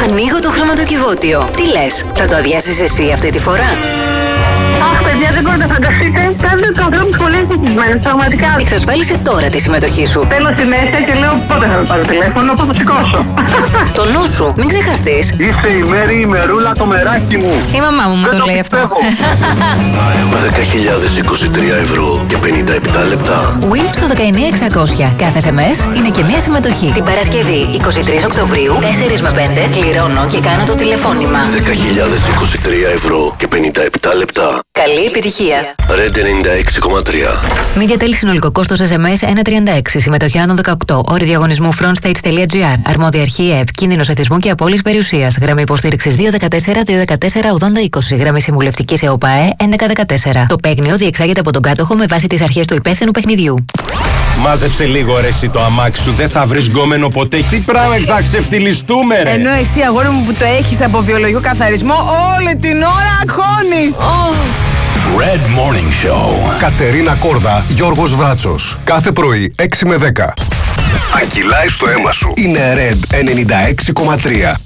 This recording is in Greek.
Ανοίγω το χρηματοκιβώτιο. Τι λες, θα το αδειάσεις εσύ αυτή τη φορά? Αχ, παιδιά, δεν μπορείτε να φανταστείτε. Κάνετε τους ανθρώπους πολύ ευτυχισμένους, πραγματικά. Εξασφάλισε τώρα τη συμμετοχή σου. Θέλω στη μέση και λέω πότε θα με πάρω τηλέφωνο, πότε θα σηκώσω. Το νου σου, μην ξεχαστείς. Είσαι η Μέρη, η Μερούλα, το μεράκι μου. Η μαμά μου το λέει αυτό. 10.023 ευρώ και 57 λεπτά. Win στο 19600. Κάθε SMS είναι και μία συμμετοχή. Την Παρασκευή 23 Οκτωβρίου 4 με 5 κληρώνω και κάνω το τηλεφώνημα. 10.023 ευρώ και 57 λεπτά. Καλή επιτυχία. Red 96,3. Media Tel συνολικό κόστος SMS 1,36. Συμμετοχή άνω των 18. Όροι διαγωνισμού frontstage.gr. Αρμόδια αρχή ΕΕΠ. Κίνδυνος εθισμού και απώλειας περιουσίας. Γραμμή υποστήριξης 214-214-8020. Γραμμή συμβουλευτικής ΕΟΠΑΕ 1114. Το παίγνιο διεξάγεται από τον κάτοχο με βάση τις αρχές του υπεύθυνου παιχνιδιού. Μάζεψε λίγο ρε εσύ το αμάξι σου, δεν θα βρεις γκόμενο ποτέ. Τι πράγμα θα ξεφτυλιστούμε ρε. Ενώ εσύ αγόρι μου που το έχεις από βιολογικό καθαρισμό όλη την ώρα αγχώνεις. Red Morning Show. Κατερίνα Κόρδα, Γιώργος Βράτσος. Κάθε πρωί 6 με 10. Αν κυλάει στο αίμα σου, Είναι Red 96,3.